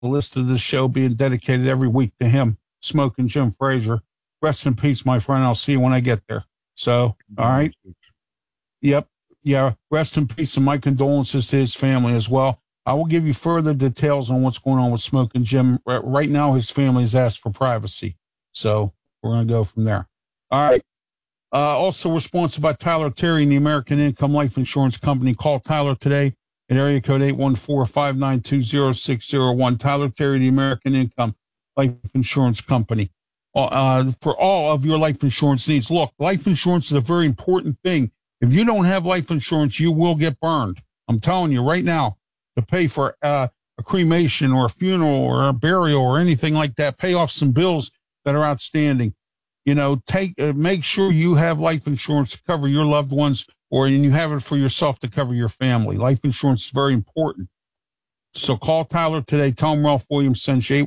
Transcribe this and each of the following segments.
the list of this show being dedicated every week to him, Smoking Jim Frazier. Rest in peace, my friend. I'll see you when I get there. So, all right. Yep. Yeah. Rest in peace, and my condolences to his family as well. I will give you further details on what's going on with Smoking Jim. Right now, his family has asked for privacy. So we're going to go from there. All right. Also, we're sponsored by Tyler Terry and the American Income Life Insurance Company. Call Tyler today at area code 814-592-0601. Tyler Terry, the American Income Life Insurance Company. For all of your life insurance needs. Look, life insurance is a very important thing. If you don't have life insurance, you will get burned. I'm telling you right now, to pay for a cremation or a funeral or a burial or anything like that, pay off some bills that are outstanding. You know, make sure you have life insurance to cover your loved ones, and you have it for yourself to cover your family. Life insurance is very important. So call Tyler today. Tell him Ralph Williams sent you,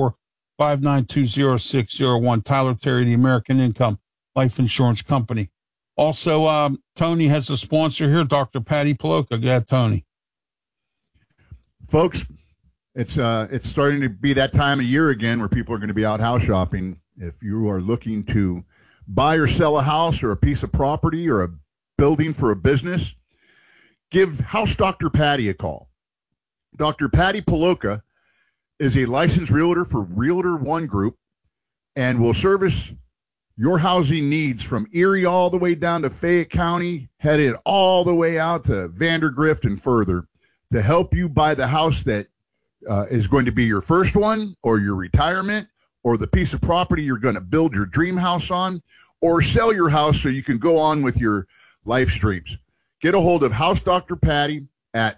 814-592-0601. Tyler Terry, the American Income Life Insurance Company. Also, Tony has a sponsor here, Dr. Patty Paloka. Go ahead, Tony. Folks, it's starting to be that time of year again where people are going to be out house shopping. If you are looking to buy or sell a house or a piece of property or a building for a business, give House Dr. Patty a call. Dr. Patty Paloka is a licensed realtor for Realtor One Group and will service your housing needs from Erie all the way down to Fayette County, headed all the way out to Vandergrift and further, to help you buy the house that is going to be your first one, or your retirement, or the piece of property you're going to build your dream house on, or sell your house so you can go on with your life streams. Get a hold of House Dr. Patty at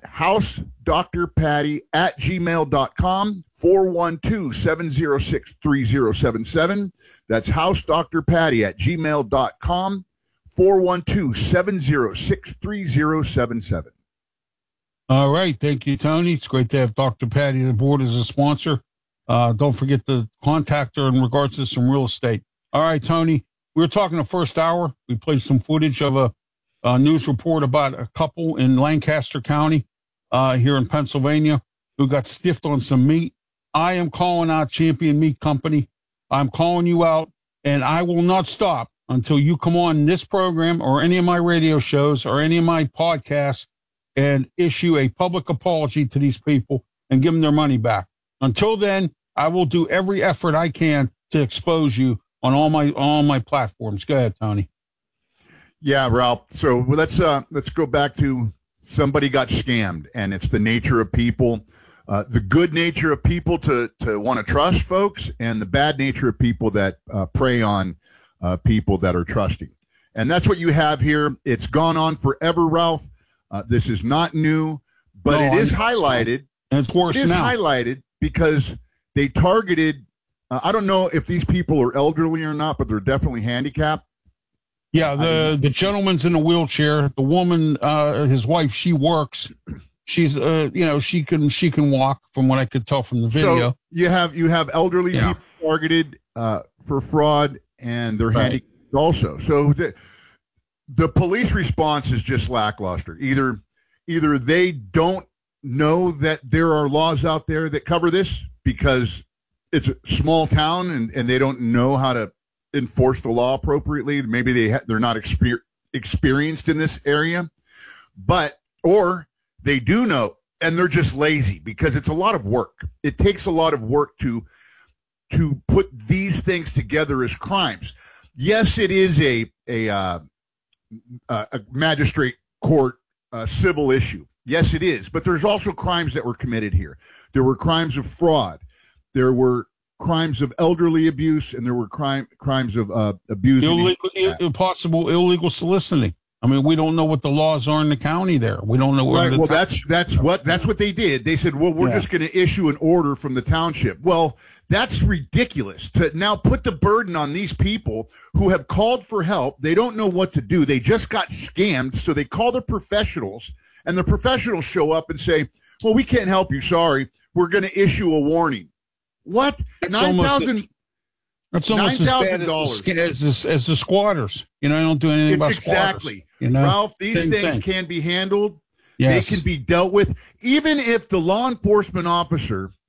housedrpatty@gmail.com, 412-706-3077. That's housedrpatty@gmail.com, 412-706-3077. All right. Thank you, Tony. It's great to have Dr. Patty on the board as a sponsor. Don't forget to contact her in regards to some real estate. All right, Tony, we were talking the first hour. We played some footage of a news report about a couple in Lancaster County here in Pennsylvania who got stiffed on some meat. I am calling out Champion Meat Company. I'm calling you out, and I will not stop until you come on this program or any of my radio shows or any of my podcasts and issue a public apology to these people and give them their money back. Until then, I will do every effort I can to expose you on all my platforms. Go ahead, Tony. Yeah, Ralph. So let's go back to somebody got scammed, and it's the nature of people, the good nature of people to want to trust folks, and the bad nature of people that prey on people that are trusting. And that's what you have here. It's gone on forever, Ralph. This is not new, but it is highlighted. And it's worse now. It is highlighted because they targeted, I don't know if these people are elderly or not, but they're definitely handicapped. Yeah, the gentleman's in a wheelchair. The woman, his wife, she works. She's, she can walk from what I could tell from the video. So you have elderly people targeted for fraud, and they're handicapped also. So the police response is just lackluster. Either they don't know that there are laws out there that cover this because it's a small town and they don't know how to enforce the law appropriately. Maybe they're not experienced in this area, or they do know and they're just lazy because it's a lot of work. It takes a lot of work to put these things together as crimes. Yes, it is a magistrate court civil issue. Yes, it is. But there's also crimes that were committed here. There were crimes of fraud. There were crimes of elderly abuse, and there were crimes of abuse. Possible illegal soliciting. I mean, we don't know what the laws are in the county there. We don't know where. Right. Well, that's what they did. They said, well, we're just going to issue an order from the township. Well, that's ridiculous to now put the burden on these people who have called for help. They don't know what to do. They just got scammed. So they call the professionals, and the professionals show up and say, well, we can't help you. Sorry. We're going to issue a warning. What? $9,000. That's almost as bad as the squatters. I don't do anything about exactly. Squatters. Ralph, these things can be handled. Yes. They can be dealt with. Even if the law enforcement officer